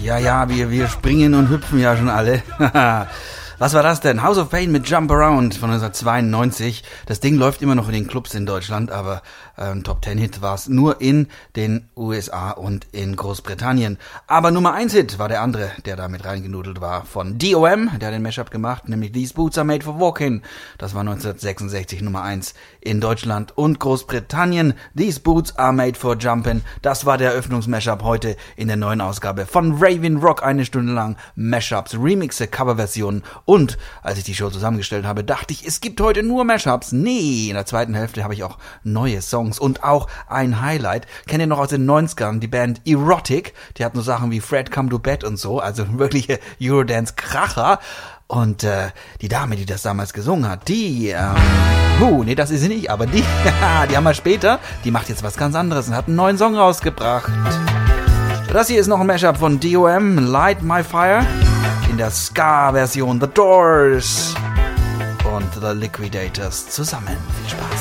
Ja, wir springen und hüpfen ja schon alle. Was war das denn? House of Pain mit Jump Around von 1992. Das Ding läuft immer noch in den Clubs in Deutschland, aber ein Top-10-Hit war es nur in den USA und in Großbritannien. Aber Nummer 1-Hit war der andere, der da mit reingenudelt war, von DOM, der hat den Mashup gemacht, nämlich These Boots Are Made for Walking. Das war 1966 Nummer 1 in Deutschland und Großbritannien. These Boots Are Made for Jumpin'. Das war der Eröffnungs-Mashup heute in der neuen Ausgabe von Raven Rock. 1 Stunde lang Mashups, Remixe, Coverversionen. Und als ich die Show zusammengestellt habe, dachte ich, es gibt heute nur Mashups. Nee, in der zweiten Hälfte habe ich auch neue Songs und auch ein Highlight. Kennt ihr noch aus den 90ern die Band Erotic? Die hatten so Sachen wie Fred Come to Bed und so, also wirkliche Eurodance-Kracher. Und die Dame, die das damals gesungen hat, die, nee, das ist sie nicht, aber die haben wir später, die macht jetzt was ganz anderes und hat einen neuen Song rausgebracht. Das hier ist noch ein Mashup von DOM, Light My Fire. In der Ska-Version The Doors und The Liquidators zusammen. Viel Spaß.